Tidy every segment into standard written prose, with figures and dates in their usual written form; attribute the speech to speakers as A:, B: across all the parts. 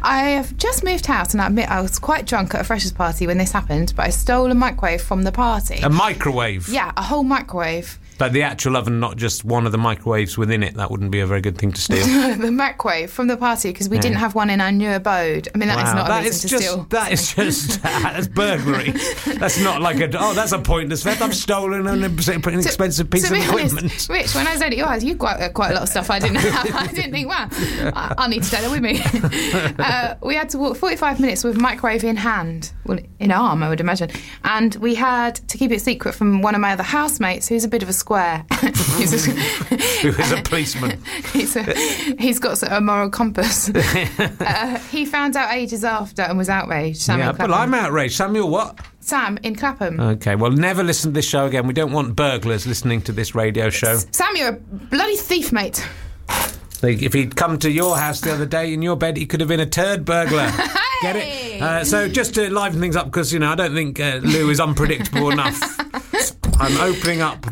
A: I have just moved house, and I admit I was quite drunk at a freshers party when this happened, but I stole a microwave from the party.
B: A microwave?
A: Yeah, a whole microwave.
B: Like the actual oven, not just one of the microwaves within it. That wouldn't be a very good thing to steal.
A: The microwave from the party, because we didn't have one in our new abode. I mean, that is not a reason to steal.
B: That is just that's burglary. That's not like that's a pointless theft. I've stolen an expensive piece of equipment.
A: Honest, Rich, when I was at your house, you got quite a lot of stuff I didn't have. I didn't think, wow, I'll need to take that with me. We had to walk 45 minutes with microwave in hand, well, in arm, I would imagine. And we had to keep it secret from one of my other housemates, who's a bit of a square. Who
B: is a policeman.
A: He's got a moral compass. He found out ages after and was outraged. Samuel Clapham.
B: Well, I'm outraged. Samuel what?
A: Sam in Clapham.
B: Okay, well, never listen to this show again. We don't want burglars listening to this radio show.
A: Sam, you're a bloody thief, mate.
B: If he'd come to your house the other day in your bed, he could have been a turd burglar. Get it? So just to liven things up, because, I don't think Lou is unpredictable enough. I'm opening up the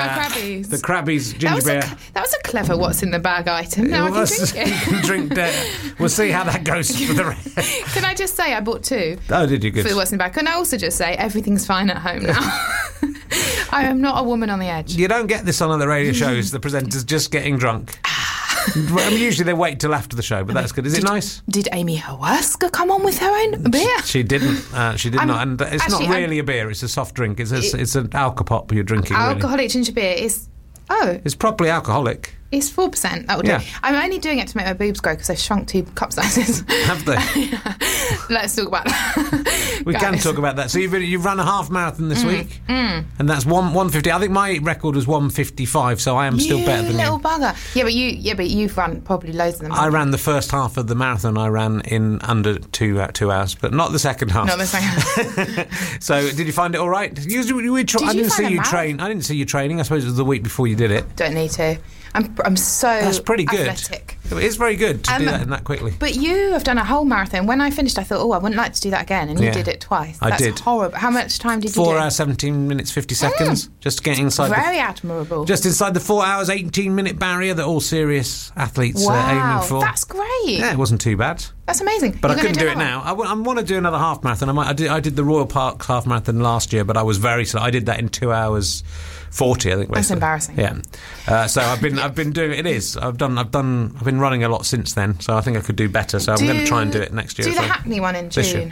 B: Krabby's ginger beer.
A: That was a clever what's in the bag item. Now I can drink it.
B: You can drink that. We'll see how that goes for the rest.
A: Can I just say I bought 2?
B: Oh, did you? Good.
A: For the what's in the bag. Can I also just say everything's fine at home now? I am not a woman on the edge.
B: You don't get this on other radio shows. The presenter's just getting drunk. Usually they wait till after the show, but that's good. Is it nice?
A: Did Amy Hawaska come on with her own beer?
B: She didn't. She did not. And it's not really a beer. It's a soft drink. It's an alcopop you're drinking.
A: Alcoholic ginger beer is... Oh.
B: It's properly alcoholic.
A: It's 4%. That would do. I'm only doing it to make my boobs grow because they've shrunk 2 cup sizes.
B: Have they?
A: Let's talk about that.
B: We can talk about that. So you've run a half marathon this week, and that's 1:50. I think my record was 1:55, so I am still better than you.
A: Little bugger. Yeah, but you've run probably loads of them.
B: I ran the first half of the marathon. I ran in under 2 hours, but not the second half.
A: Not the second half.
B: So did you find it all right? I didn't see you train. I didn't see you training. I suppose it was the week before you did it.
A: Don't need to. I'm so
B: That's pretty good.
A: athletic.
B: It is very good to do that quickly.
A: But you have done a whole marathon. When I finished, I thought, I wouldn't like to do that again. And you did it twice. That's horrible. How much time did you do?
B: 4 hours, 17 minutes, 50 seconds. Just getting inside.
A: Very admirable.
B: Just inside the 4 hours, 18-minute barrier that all serious athletes are aiming for.
A: That's great.
B: Yeah, it wasn't too bad.
A: That's amazing.
B: But I couldn't do it now. I want to do another half marathon. I did the Royal Park half marathon last year, but I was very slow. I did that in 2 hours 40, I think.
A: That's embarrassing.
B: Yeah. So I've been doing it. It is. I've been running a lot since then. So I think I could do better. So I'm going to try and do it next year.
A: Do the Hackney one in June.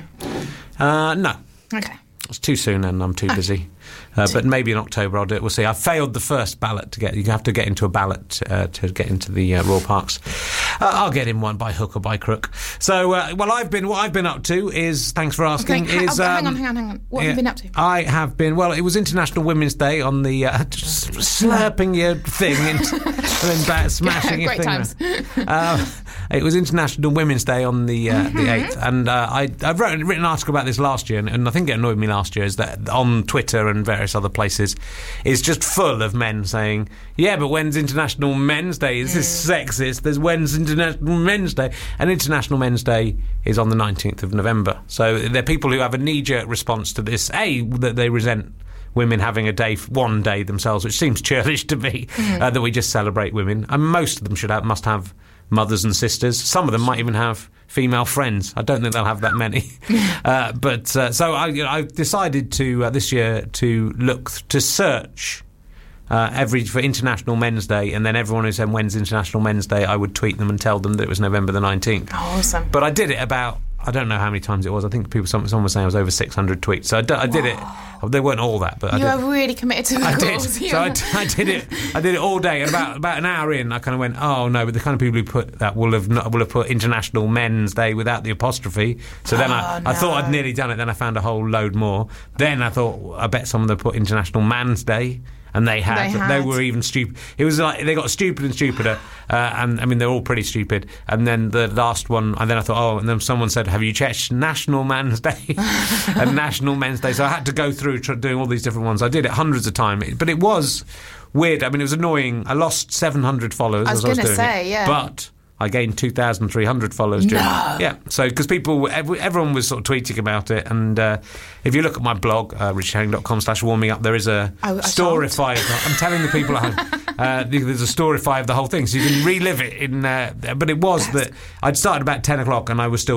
B: No.
A: Okay.
B: It's too soon and I'm too busy. But maybe in October I'll do it. We'll see. I failed the first ballot to get. You have to get into a ballot to get into the Royal Parks. I'll get in one by hook or by crook. So, what I've been up to is, thanks for asking,
A: hang on. What have you been up to?
B: I have been. Well, it was International Women's Day on the slurping your thing and then smashing your
A: thing. Great times.
B: It was International Women's Day on the 8th, and I've written an article about this last year, and I think it annoyed me last year, is that on Twitter and various other places, it's just full of men saying, yeah, but when's International Men's Day? Is this sexist? There's when's International Men's Day? And International Men's Day is on the 19th of November. So there are people who have a knee-jerk response to this, that they resent women having one day themselves, which seems churlish to me, that we just celebrate women. And most of them must have mothers and sisters. Some of them might even have female friends. I don't think they'll have that many. So I decided to this year to search for International Men's Day, and then everyone who said when's International Men's Day, I would tweet them and tell them that it was November the 19th.
A: Oh, awesome.
B: But I did it about, I don't know how many times it was. I think someone was saying it was over 600 tweets. So I did it. They weren't all that, but
A: you are really committed to the cause.
B: So I did it. I did it all day, and about an hour in, I kind of went, oh no! But the kind of people who put that will have put International Men's Day without the apostrophe. So then I thought I'd nearly done it. Then I found a whole load more. Then I thought I bet someone would put International Man's Day. And they had. They were even stupid. It was like they got stupider and stupider. And I mean, they're all pretty stupid. And then the last one, and then I thought, and then someone said, have you checked National Man's Day? And National Men's Day. So I had to go through doing all these different ones. I did it hundreds of times. But it was weird. I mean, it was annoying. I lost 700 followers as I was doing it. Yeah. But I gained 2,300 followers during it. Yeah, so because everyone was sort of tweeting about it, and if you look at my blog, richherring.com/warming up, there is a storify. I'm telling the people at home, there's a storify of the whole thing, so you can relive it in. But it was that I'd started about 10 o'clock, and I was still